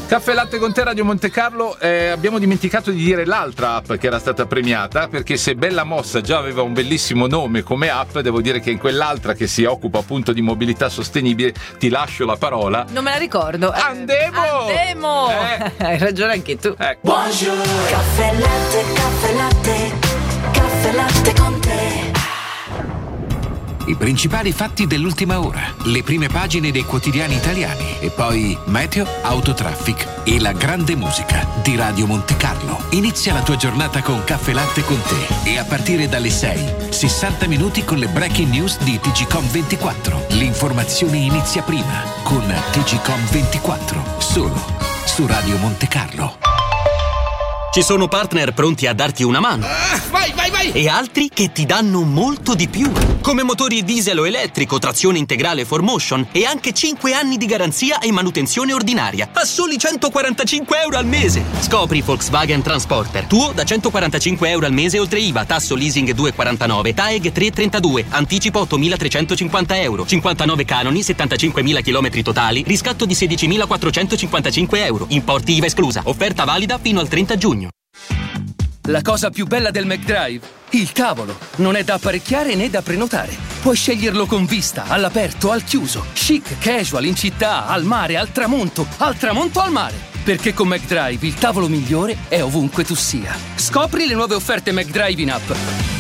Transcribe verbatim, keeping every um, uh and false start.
Caffè Latte con te, Radio Monte Carlo. Eh, abbiamo dimenticato di dire l'altra app che era stata premiata, perché se Bella Mossa già aveva un bellissimo nome come app, devo dire che in quell'altra che si occupa appunto di mobilità sostenibile, ti lascio la parola. Non me la ricordo. Andemo! Andemo! Eh. Hai ragione anche tu. Eh. Buongiorno. Caffè Latte, caffè latte, caffè latte con te. I principali fatti dell'ultima ora, le prime pagine dei quotidiani italiani e poi meteo, autotraffic e la grande musica di Radio Monte Carlo. Inizia la tua giornata con Caffè Latte con te e a partire dalle sei, sessanta minuti con le breaking news di T G C O M ventiquattro. L'informazione inizia prima con T G C O M ventiquattro, solo su Radio Monte Carlo. Ci sono partner pronti a darti una mano. Ah, vai, vai, vai! E altri che ti danno molto di più. Come motori diesel o elettrico, trazione integrale four motion e anche cinque anni di garanzia e manutenzione ordinaria a soli centoquarantacinque euro al mese. Scopri Volkswagen Transporter. Tuo da centoquarantacinque euro al mese oltre I V A, tasso leasing due virgola quarantanove, T A E G tre virgola trentadue, anticipo ottomilatrecentocinquanta euro, cinquantanove canoni, settantacinquemila chilometri totali, riscatto di sedicimilaquattrocentocinquantacinque euro, importi I V A esclusa, offerta valida fino al trenta giugno. La cosa più bella del McDrive? Il tavolo. Non è da apparecchiare né da prenotare. Puoi sceglierlo con vista, all'aperto, al chiuso, chic, casual, in città, al mare, al tramonto, al tramonto al mare. Perché con McDrive il tavolo migliore è ovunque tu sia. Scopri le nuove offerte McDrive in app.